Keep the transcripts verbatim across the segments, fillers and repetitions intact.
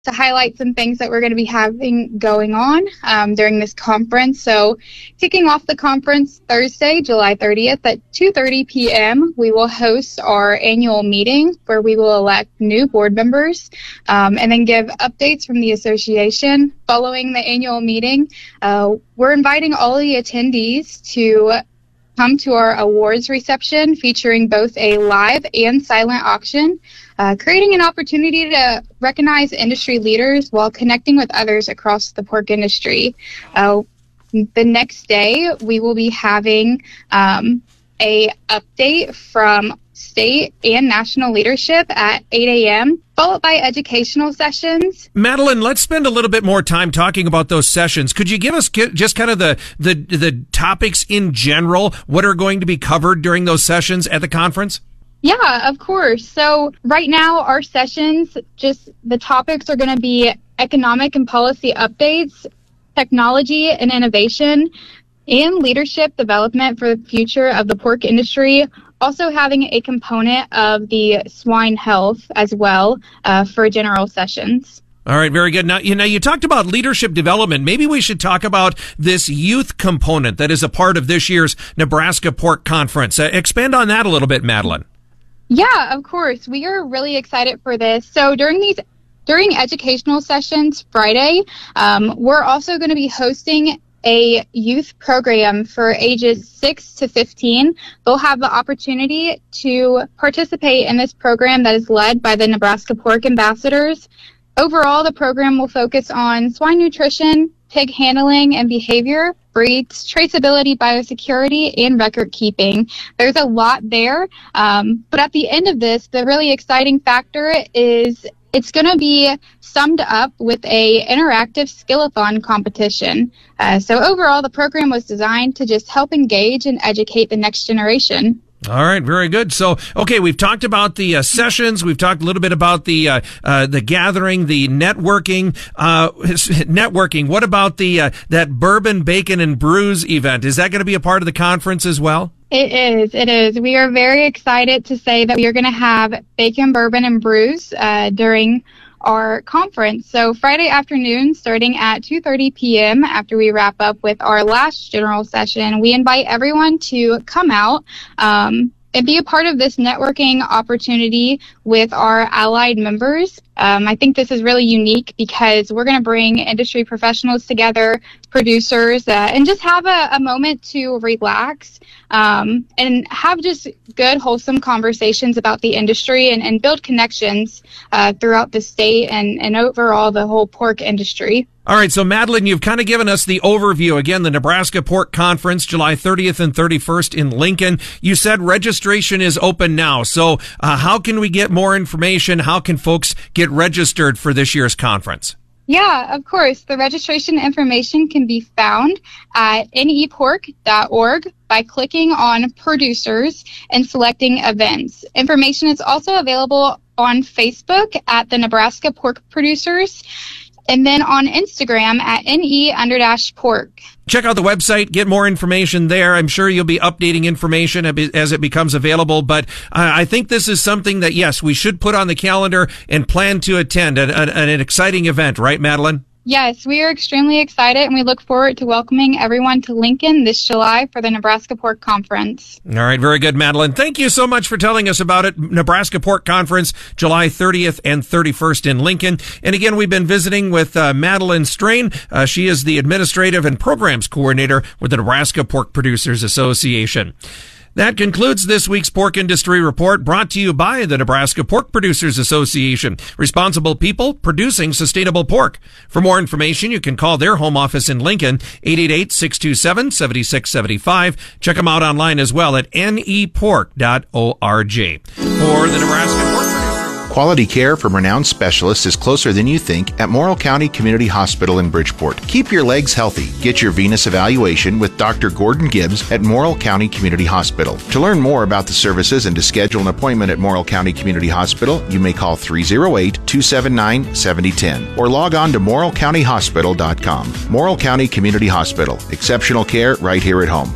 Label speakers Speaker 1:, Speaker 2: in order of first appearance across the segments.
Speaker 1: to highlight some things that we're going to be having going on um, during this conference. So kicking off the conference Thursday, July thirtieth at two thirty p.m., we will host our annual meeting where we will elect new board members um, and then give updates from the association. Following the annual meeting, uh, we're inviting all of the attendees to come to our awards reception featuring both a live and silent auction, uh, creating an opportunity to recognize industry leaders while connecting with others across the pork industry. Uh, the next day, we will be having um, a update from state and national leadership at eight a.m., followed by educational sessions.
Speaker 2: Madeline, let's spend a little bit more time talking about those sessions. Could you give us just kind of the, the, the topics in general, what are going to be covered during those sessions at the conference?
Speaker 1: Yeah, of course. So right now, our sessions, just the topics are going to be economic and policy updates, technology and innovation, and leadership development for the future of the pork industry. Also having a component of the swine health as well uh, for general sessions.
Speaker 2: All right, very good. Now, you know, you talked about leadership development. Maybe we should talk about this youth component that is a part of this year's Nebraska Pork Conference. Uh, expand on that a little bit, Madeline.
Speaker 1: Yeah, of course. We are really excited for this. So during these during educational sessions Friday, um, we're also going to be hosting a youth program for ages six to fifteen. They'll have the opportunity to participate in this program that is led by the Nebraska Pork Ambassadors. Overall, the program will focus on swine nutrition, pig handling and behavior, breeds, traceability, biosecurity, and record keeping. There's a lot there, um, but at the end of this, the really exciting factor is it's going to be summed up with a interactive skill-a-thon competition. Uh, so overall, the program was designed to just help engage and educate the next generation.
Speaker 2: All right, very good. So, okay, we've talked about the uh, sessions. We've talked a little bit about the uh, uh, the gathering, the networking. Uh, networking. What about the uh, that bourbon, bacon, and brews event? Is that going to be a part of the conference as well?
Speaker 1: It is. It is. We are very excited to say that we are going to have bacon, bourbon, and brews uh, during our conference. So Friday afternoon, starting at two thirty p.m., after we wrap up with our last general session, we invite everyone to come out um, and be a part of this networking opportunity with our allied members. Um, I think this is really unique because we're going to bring industry professionals together, producers, uh, and just have a, a moment to relax um, and have just good, wholesome conversations about the industry and, and build connections uh, throughout the state and, and overall the whole pork industry.
Speaker 2: All right, so Madeline, you've kind of given us the overview. Again, the Nebraska Pork Conference, July thirtieth and thirty-first in Lincoln. You said registration is open now. So uh, how can we get more information? How can folks get registered for this year's conference?
Speaker 1: Yeah, of course. The registration information can be found at n e pork dot org by clicking on producers and selecting events. Information is also available on Facebook at the Nebraska Pork Producers, and then on Instagram at ne under dash pork.
Speaker 2: Check out the website, get more information there. I'm sure you'll be updating information as it becomes available, but I think this is something that, yes, we should put on the calendar and plan to attend an, an, an exciting event, right, Madeline?
Speaker 1: Yes, we are extremely excited, and we look forward to welcoming everyone to Lincoln this July for the Nebraska Pork Conference.
Speaker 2: All right, very good, Madeline. Thank you so much for telling us about it. Nebraska Pork Conference, July thirtieth and thirty-first in Lincoln. And again, we've been visiting with uh, Madeline Strain. Uh, she is the Administrative and Programs Coordinator with the Nebraska Pork Producers Association. That concludes this week's Pork Industry Report, brought to you by the Nebraska Pork Producers Association. Responsible people producing sustainable pork. For more information, you can call their home office in Lincoln, eight eight eight, six two seven, seven six seven five. Check them out online as well at n e pork dot org. For the Nebraska Pork Producers.
Speaker 3: Quality care from renowned specialists is closer than you think at Morrill County Community Hospital in Bridgeport. Keep your legs healthy. Get your venous evaluation with Doctor Gordon Gibbs at Morrill County Community Hospital. To learn more about the services and to schedule an appointment at Morrill County Community Hospital, you may call three oh eight, two seven nine, seven oh one oh or log on to morrill county hospital dot com. Morrill County Community Hospital. Exceptional care right here at home.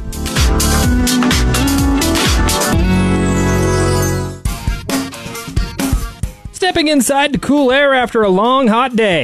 Speaker 4: Step stepping inside to cool air after a long, hot day.